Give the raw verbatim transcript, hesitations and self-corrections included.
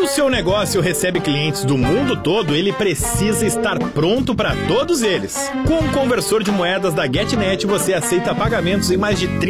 o seu negócio recebe clientes do mundo todo, ele precisa estar pronto para todos eles. Com o conversor de moedas da GetNet, você aceita pagamentos em mais de trinta